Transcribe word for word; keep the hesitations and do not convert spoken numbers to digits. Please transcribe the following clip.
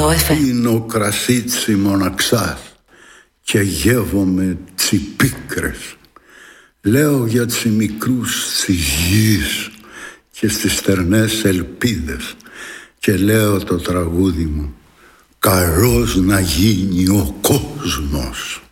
εφ εμ. Πίνω κρασίτσι μοναξάς και γεύομαι τσιπίκρες. Λέω για τους μικρούς της γης και στις στερνές ελπίδες και λέω το τραγούδι μου: καλός να γίνει ο κόσμος.